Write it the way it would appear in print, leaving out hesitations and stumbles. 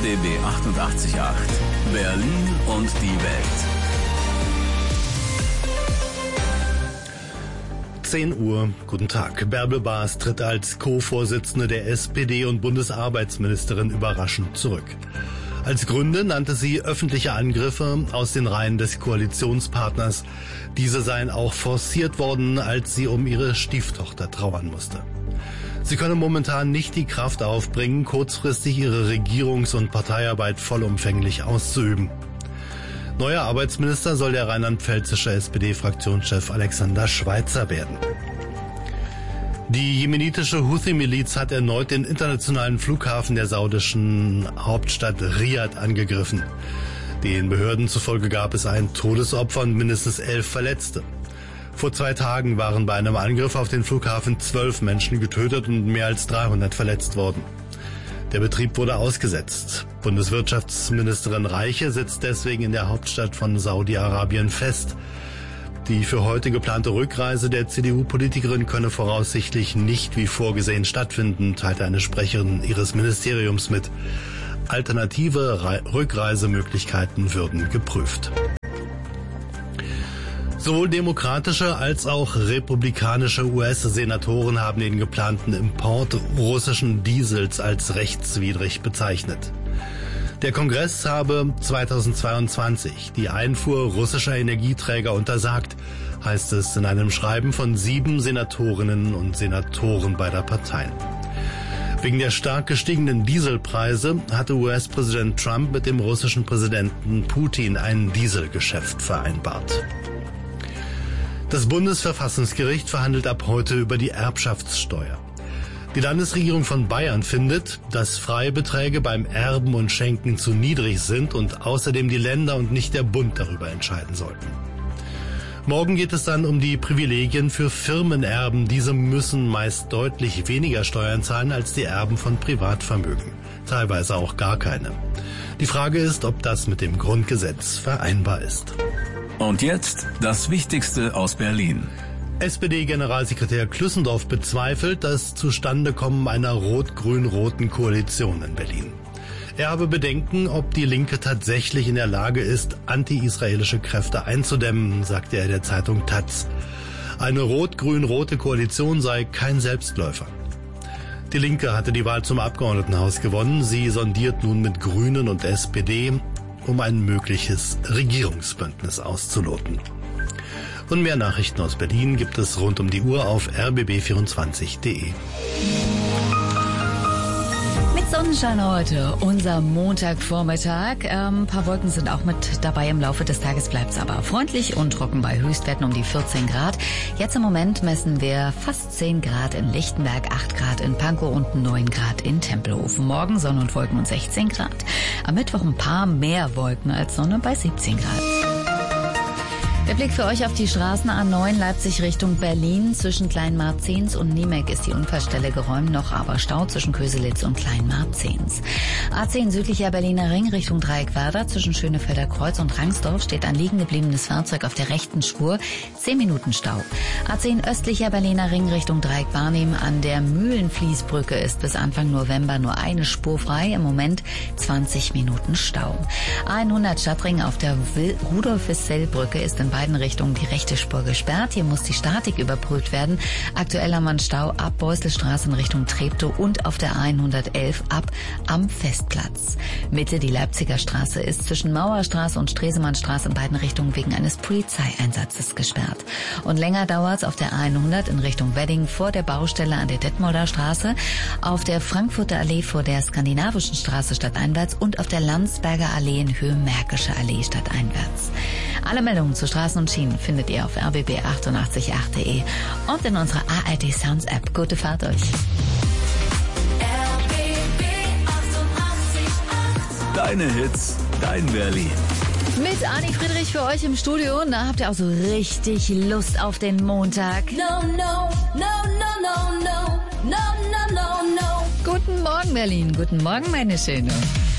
RBB 88.8 Berlin und die Welt. 10 Uhr, guten Tag. Bärbel Baas tritt als Co-Vorsitzende der SPD und Bundesarbeitsministerin überraschend zurück. Als Gründe nannte sie öffentliche Angriffe aus den Reihen des Koalitionspartners. Diese seien auch forciert worden, als sie um ihre Stieftochter trauern musste. Sie könne momentan nicht die Kraft aufbringen, kurzfristig ihre Regierungs- und Parteiarbeit vollumfänglich auszuüben. Neuer Arbeitsminister soll der rheinland-pfälzische SPD-Fraktionschef Alexander Schweitzer werden. Die jemenitische Houthi-Miliz hat erneut den internationalen Flughafen der saudischen Hauptstadt Riad angegriffen. Den Behörden zufolge gab es ein Todesopfer und mindestens 11 Verletzte. Vor 2 Tagen waren bei einem Angriff auf den Flughafen 12 Menschen getötet und mehr als 300 verletzt worden. Der Betrieb wurde ausgesetzt. Bundeswirtschaftsministerin Reiche sitzt deswegen in der Hauptstadt von Saudi-Arabien fest. Die für heute geplante Rückreise der CDU-Politikerin könne voraussichtlich nicht wie vorgesehen stattfinden, teilte eine Sprecherin ihres Ministeriums mit. Alternative Rückreisemöglichkeiten würden geprüft. Sowohl demokratische als auch republikanische US-Senatoren haben den geplanten Import russischen Diesels als rechtswidrig bezeichnet. Der Kongress habe 2022 die Einfuhr russischer Energieträger untersagt, heißt es in einem Schreiben von 7 Senatorinnen und Senatoren beider Parteien. Wegen der stark gestiegenen Dieselpreise hatte US-Präsident Trump mit dem russischen Präsidenten Putin ein Dieselgeschäft vereinbart. Das Bundesverfassungsgericht verhandelt ab heute über die Erbschaftssteuer. Die Landesregierung von Bayern findet, dass Freibeträge beim Erben und Schenken zu niedrig sind und außerdem die Länder und nicht der Bund darüber entscheiden sollten. Morgen geht es dann um die Privilegien für Firmenerben. Diese müssen meist deutlich weniger Steuern zahlen als die Erben von Privatvermögen. Teilweise auch gar keine. Die Frage ist, ob das mit dem Grundgesetz vereinbar ist. Und jetzt das Wichtigste aus Berlin. SPD-Generalsekretär Klüssendorf bezweifelt das Zustandekommen einer rot-grün-roten Koalition in Berlin. Er habe Bedenken, ob die Linke tatsächlich in der Lage ist, anti-israelische Kräfte einzudämmen, sagte er der Zeitung Taz. Eine rot-grün-rote Koalition sei kein Selbstläufer. Die Linke hatte die Wahl zum Abgeordnetenhaus gewonnen. Sie sondiert nun mit Grünen und SPD, um ein mögliches Regierungsbündnis auszuloten. Und mehr Nachrichten aus Berlin gibt es rund um die Uhr auf rbb24.de. Mit Sonnenschein heute, unser Montagvormittag. Ein paar Wolken sind auch mit dabei. Im Laufe des Tages bleibt es aber freundlich und trocken bei Höchstwerten um die 14 Grad. Jetzt im Moment messen wir fast 10 Grad in Lichtenberg, 8 Grad in Pankow und 9 Grad in Tempelhof. Morgen Sonne und Wolken und 16 Grad. Am Mittwoch ein paar mehr Wolken als Sonne bei 17 Grad. Der Blick für euch auf die Straßen A9 Leipzig Richtung Berlin. Zwischen Kleinmarzens und Niemek ist die Unfallstelle geräumt, noch aber Stau zwischen Köselitz und Kleinmarzens. A10 südlicher Berliner Ring Richtung Dreieckwerder. Zwischen Schönefelder Kreuz und Rangsdorf steht ein liegen gebliebenes Fahrzeug auf der rechten Spur. 10 Minuten Stau. A10 östlicher Berliner Ring Richtung Dreieck Barnim. An der Mühlenfließbrücke ist bis Anfang November nur eine Spur frei. Im Moment 20 Minuten Stau. A100 Stadtring auf der Rudolf-Wissell-Brücke ist in beiden Richtungen die rechte Spur gesperrt. Hier muss die Statik überprüft werden. Aktuell haben wir einen Stau ab Beuselstraße in Richtung Treptow und auf der A111 ab am Festplatz. Mitte die Leipziger Straße ist zwischen Mauerstraße und Stresemannstraße in beiden Richtungen wegen eines Polizeieinsatzes gesperrt. Und länger dauert es auf der A100 in Richtung Wedding vor der Baustelle an der Detmolder Straße, auf der Frankfurter Allee vor der Skandinavischen Straße stadteinwärts und auf der Landsberger Allee in Höhe Märkische Allee stadteinwärts. Alle Meldungen zu Straßen und Schienen findet ihr auf rbb888.de und in unserer ARD Sounds App. Gute Fahrt euch. Deine Hits, dein Berlin. Mit Ani Friedrich für euch im Studio. Na, habt ihr auch so richtig Lust auf den Montag? No, no, no, no, no, no, no, no, no, no. Guten Morgen, Berlin. Guten Morgen, meine Schöne.